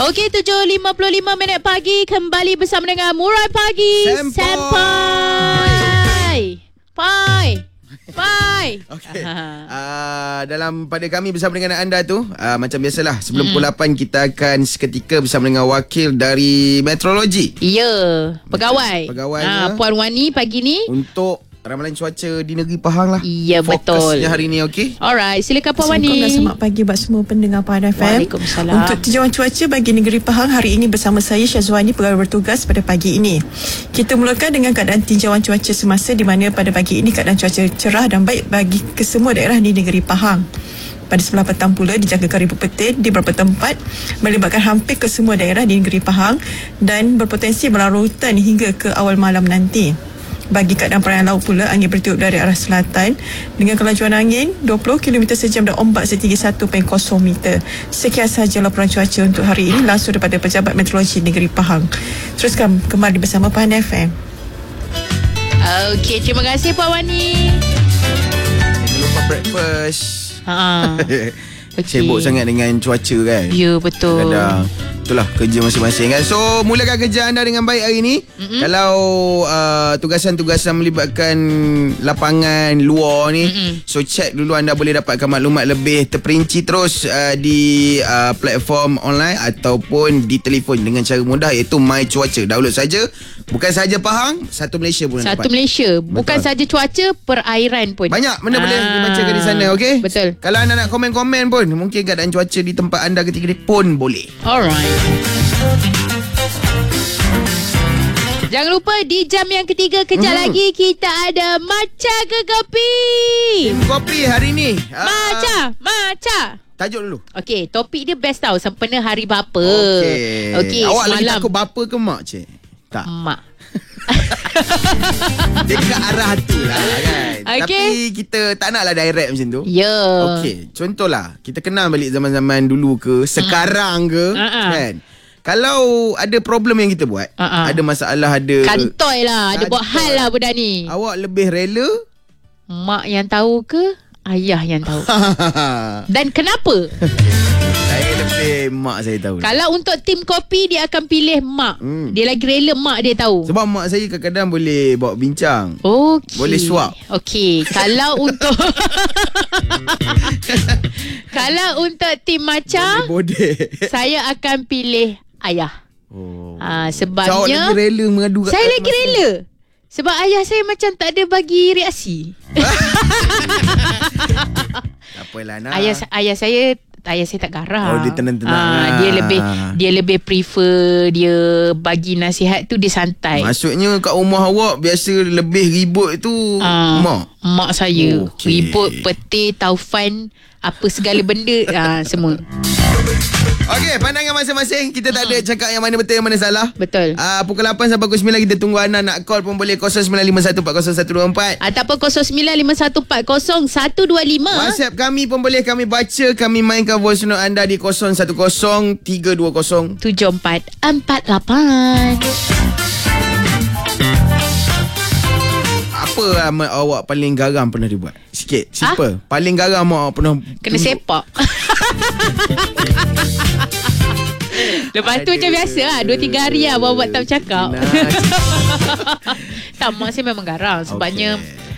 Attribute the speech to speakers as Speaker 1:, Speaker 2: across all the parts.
Speaker 1: Okey, 7.55 minit pagi. Kembali bersama dengan Murai Pagi Sampai
Speaker 2: Okey. Dalam pada kami bersama dengan anda tu, macam biasalah sebelum pukul 8 kita akan seketika bersama dengan wakil dari meteorologi.
Speaker 1: Ya, pegawai. Puan Wani pagi ni
Speaker 2: Untuk ramalan cuaca di negeri Pahang lah.
Speaker 1: Ya, betul.
Speaker 2: Fokusnya hari ni, okey?
Speaker 1: Alright, silakan Puan Wani.
Speaker 3: Assalamualaikum dan selamat pagi buat semua pendengar Pahang FM.
Speaker 1: Waalaikumsalam.
Speaker 3: Untuk tinjauan cuaca bagi negeri Pahang hari ini bersama saya Syazwani, pegawai bertugas pada pagi ini. Kita mulakan dengan keadaan tinjauan cuaca semasa di mana pada pagi ini keadaan cuaca cerah dan baik bagi kesemua daerah di negeri Pahang. Pada sebelah petang pula dijangkakan ribuan petir di beberapa tempat melibatkan hampir ke semua daerah di negeri Pahang dan berpotensi berlarutan hingga ke awal malam nanti. Bagi keadaan perairan laut pula, angin bertiup dari arah selatan dengan kelajuan angin 20 km sejam dan ombak setinggi 1.0 meter. Sekian sahaja laporan cuaca untuk hari ini langsung daripada Pejabat Meteorologi Negeri Pahang. Teruskan kembali bersama Pahang FM.
Speaker 1: Okey, terima kasih Puan Wani.
Speaker 2: Jangan lupa breakfast.
Speaker 1: Okay.
Speaker 2: Sibuk sangat dengan cuaca kan.
Speaker 1: Ya, betul.
Speaker 2: Kadang itulah kerja masing-masing kan. So mulakan kerja anda dengan baik hari ni. Kalau tugasan-tugasan melibatkan lapangan luar ni, so check dulu, anda boleh dapatkan maklumat lebih terperinci terus di platform online ataupun di telefon dengan cara mudah, iaitu My Cuaca. Download saja. Bukan sahaja Pahang, satu Malaysia pun dapat.
Speaker 1: Satu Malaysia. Bukan saja cuaca, perairan pun.
Speaker 2: Banyak benda boleh dibacakan di sana, okey?
Speaker 1: Betul.
Speaker 2: Kalau anda nak komen-komen pun, mungkin keadaan cuaca di tempat anda ketika ni pun boleh.
Speaker 1: Alright. Jangan lupa di jam yang ketiga kejap lagi kita ada Maca ke Kopi.
Speaker 2: Kopi hari ni.
Speaker 1: Maca.
Speaker 2: Tajuk dulu.
Speaker 1: Okey, topik dia best tau. Sempena hari bapa. Okey,
Speaker 2: Awak lagi
Speaker 1: semalam
Speaker 2: takut bapa ke mak, cik? Tak.
Speaker 1: mak.
Speaker 2: Dia ke arah tu lah kan.
Speaker 1: Okay.
Speaker 2: Tapi kita tak naklah direct macam tu.
Speaker 1: Ya.
Speaker 2: Okey, contohlah kita kenal balik zaman-zaman dulu ke, sekarang ke, kan. Kalau ada problem yang kita buat, ada masalah, ada
Speaker 1: Kantoi lah, ada buat hal lah budak ni.
Speaker 2: Awak lebih rela
Speaker 1: Mak yang tahu ke ayah yang tahu? Dan kenapa?
Speaker 2: Saya lebih mak saya tahu.
Speaker 1: Kalau untuk tim kopi, dia akan pilih mak. Dia lagi rela mak dia tahu.
Speaker 2: Sebab mak saya kadang-kadang boleh bawa bincang.
Speaker 1: Okey.
Speaker 2: Boleh suap.
Speaker 1: Okey, kalau untuk kalau untuk tim Maca, saya akan pilih ayah. Sebabnya
Speaker 2: so, awak lagi rela mengadu kat
Speaker 1: saya lagi rela. Sebab ayah saya macam tak ada bagi reaksi.
Speaker 2: Tak apalah nak.
Speaker 1: Ayah saya tak garang.
Speaker 2: Dia tenang-tenang.
Speaker 1: Dia lebih prefer dia bagi nasihat tu dia santai.
Speaker 2: Maksudnya kat rumah awak biasa lebih ribut tu
Speaker 1: mak saya.
Speaker 2: Okay.
Speaker 1: Ribut, petir, taufan, apa segala benda semua.
Speaker 2: Okey, pandangan masing-masing. Kita tak ada cakap yang mana betul, yang mana salah.
Speaker 1: Betul.
Speaker 2: Pukul 8 sampai pukul 9 kita tunggu anda. Nak call pun boleh 0951400124
Speaker 1: ataupun 0951400125.
Speaker 2: WhatsApp kami pun boleh, kami baca, kami mainkan voice note anda di 0103207448. Apa awak paling garam pernah dibuat? Sikit, simple. Paling garam awak pernah
Speaker 1: kena sepak. Lepas tu macam biasa lah, 2-3 hari lah buat tak bercakap. Tak, mak saya memang garang. Sebabnya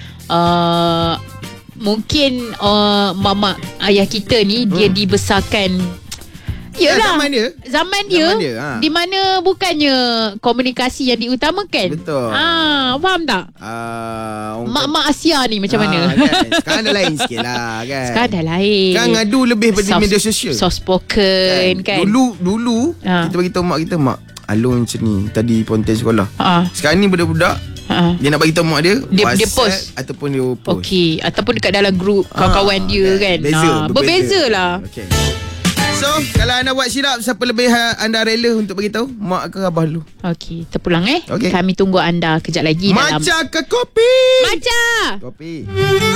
Speaker 1: mungkin mamak ayah kita ni dia dibesarkan. Yalah, zaman dia di mana bukannya komunikasi yang diutamakan.
Speaker 2: Betul.
Speaker 1: Faham tak? Mak-mak Asia ni macam mana?
Speaker 2: Kan? Sekarang dah lain sikit lah kan.
Speaker 1: Sekarang dah lain.
Speaker 2: Kan ngadu lebih pada media sosial.
Speaker 1: Soft spoken kan.
Speaker 2: Dulu kita bagi tahu mak kita, mak Alun macam ni tadi ponten sekolah. Sekarang ni budak-budak dia nak bagi tahu mak dia
Speaker 1: post
Speaker 2: ataupun dia post.
Speaker 1: Okey, ataupun dekat dalam grup kawan-kawan dia kan. Berbeza lah.
Speaker 2: Okey. So, kalau anda buat silap, siapa lebih anda rela untuk beritahu? Mak ke abah dulu?
Speaker 1: Okey, terpulang
Speaker 2: Okay.
Speaker 1: Kami tunggu anda kejap lagi.
Speaker 2: Maca ke kopi?
Speaker 1: Maca!
Speaker 2: Kopi.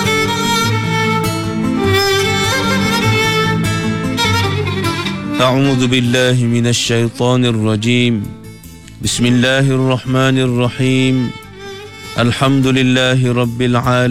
Speaker 4: A'udzu billahi minasy syaithanir rajim. Bismillahirrahmanirrahim. Alhamdulillahi rabbil alamin.